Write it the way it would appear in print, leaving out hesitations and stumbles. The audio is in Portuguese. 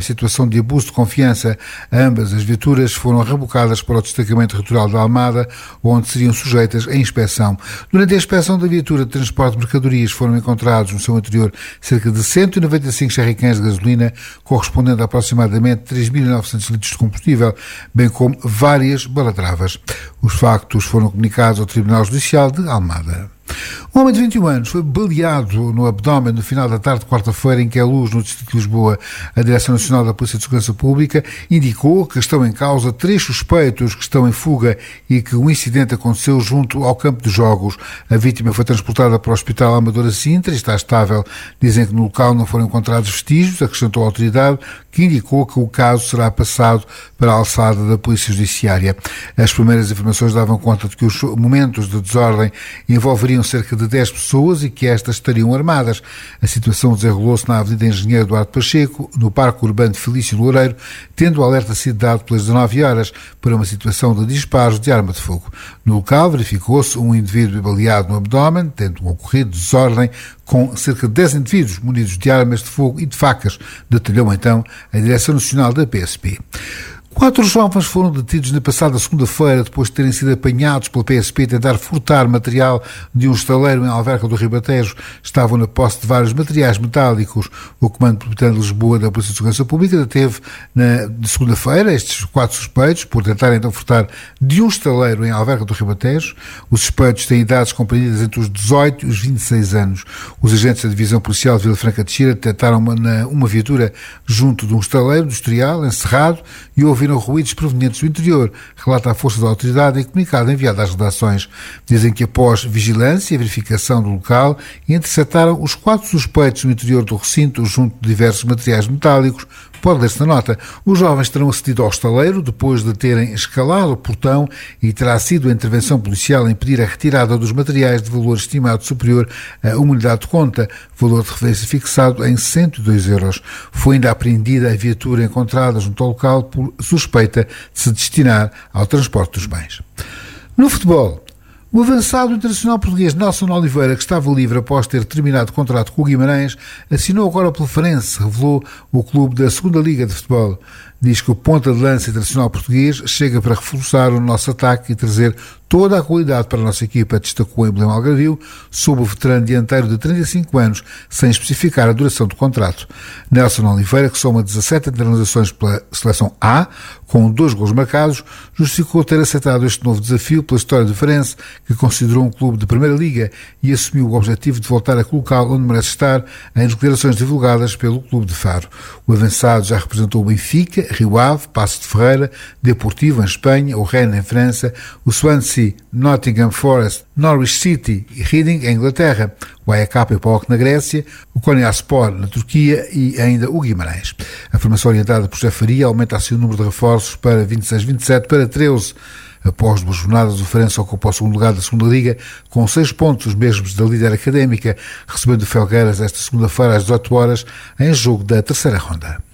situação de abuso de confiança. Ambas as viaturas foram rebocadas para o destacamento territorial de Almada, onde seriam sujeitas à inspeção. Durante a inspeção da viatura de transporte de mercadorias foram encontrados no seu interior cerca de 195 jerrycans de gasolina, correspondendo a aproximadamente 3.900 litros de combustível, bem como várias balatravas. Os factos foram comunicados ao Tribunal Judicial de Almada. Um homem de 21 anos foi baleado no abdômen no final da tarde de quarta-feira em Queluz, no distrito de Lisboa. A Direção Nacional da Polícia de Segurança Pública indicou que estão em causa 3 suspeitos que estão em fuga e que o incidente aconteceu junto ao campo de jogos. A vítima foi transportada para o Hospital Amadora Sintra e está estável. Dizem que no local não foram encontrados vestígios, acrescentou a autoridade, que indicou que o caso será passado para a alçada da Polícia Judiciária. As primeiras informações davam conta de que os momentos de desordem envolveriam cerca de 10 pessoas e que estas estariam armadas. A situação desenrolou-se na Avenida Engenheiro Duarte Pacheco, no Parque Urbano de Felício Loureiro, tendo o alerta sido dado pelas 19 horas para uma situação de disparos de arma de fogo. No local verificou-se um indivíduo baleado no abdômen, tendo ocorrido desordem com cerca de 10 indivíduos munidos de armas de fogo e de facas, detalhou então a Direção Nacional da PSP. 4 jovens foram detidos na passada segunda-feira depois de terem sido apanhados pela PSP a tentar furtar material de um estaleiro em Alverca do Ribatejo. Estavam na posse de vários materiais metálicos. O Comando Metropolitano de Lisboa da Polícia de Segurança Pública deteve na segunda-feira estes 4 suspeitos por tentarem então furtar de um estaleiro em Alverca do Ribatejo. Os suspeitos têm idades compreendidas entre os 18 e os 26 anos. Os agentes da Divisão Policial de Vila Franca de Xira detectaram uma viatura junto de um estaleiro industrial encerrado e ouviram ruídos provenientes do interior, relata a força da autoridade em comunicado enviado às redações. Dizem que após vigilância e verificação do local, interceptaram os 4 suspeitos no interior do recinto junto de diversos materiais metálicos. Pode ler-se na nota. Os jovens terão acedido ao estaleiro depois de terem escalado o portão e terá sido a intervenção policial a impedir a retirada dos materiais de valor estimado superior a uma unidade de conta, valor de referência fixado em 102 euros. Foi ainda apreendida a viatura encontrada junto ao local por suspeita de se destinar ao transporte dos bens. No futebol, o avançado internacional português Nelson Oliveira, que estava livre após ter terminado o contrato com o Guimarães, assinou agora pelo Farense, revelou o clube da 2ª Liga de Futebol. Diz que o ponta de lança internacional português chega para reforçar o nosso ataque e trazer toda a qualidade para a nossa equipa, destacou em Belém Algarvio, sob o veterano dianteiro de 35 anos, sem especificar a duração do contrato. Nelson Oliveira, que soma 17 internalizações pela Seleção A, com 2 gols marcados, justificou ter aceitado este novo desafio pela história do Farense, que considerou um clube de Primeira Liga e assumiu o objetivo de voltar a colocá-lo onde merece estar, em declarações divulgadas pelo Clube de Faro. O avançado já representou o Benfica, Rio Ave, Paços de Ferreira, Deportivo em Espanha, o Rennes em França, o Swansea, Nottingham Forest, Norwich City e Reading em Inglaterra, o AEK e o PAOK na Grécia, o Konyaspor na Turquia e ainda o Guimarães. A formação orientada por José Faria aumenta assim o número de reforços para 26-27 para 13. Após 2 jornadas, o Farense ocupa o 2º lugar da 2ª Liga, com 6 pontos, os mesmos da líder académica, recebendo o Felgueiras esta segunda-feira às 18 horas, em jogo da 3ª ronda.